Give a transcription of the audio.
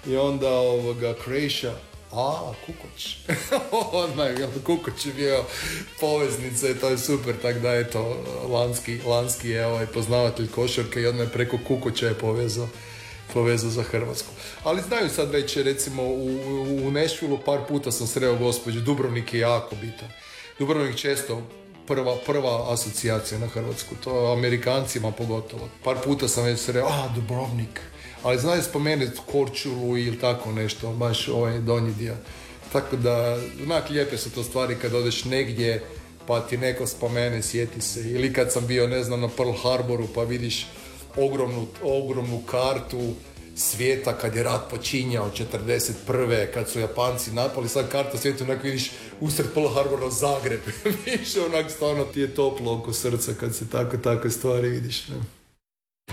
I onda Croatia, Kukoč. Odmah, Kukoč je bio poveznica i to je super, tako da eto, Lanski je poznavatelj košarke i odmah preko Kukoča je povezao za Hrvatsku. Ali znaju sad već, recimo u Nashvilleu par puta sam sreo gospođu, Dubrovnik je jako bitan. Dubrovnik često prva asocijacija na Hrvatsku, to Amerikancima pogotovo. Par puta sam već sreo, Dubrovnik, ali znaju spomenuti Korčulu ili tako nešto, baš ovaj donji dio. Tako da, znak, lijepe su to stvari kad odeš negdje pa ti neko spomene, sjeti se. Ili kad sam bio, ne znam, na Pearl Harboru pa vidiš ogromnu kartu svijeta kad je rat počinjao 41. kad su Japanci napali, sad karta svijeta, onak vidiš usred Pearl Harbora Zagreb. Više onak stvarno ti je toplo oko srca kad se takve stvari vidiš. Ne?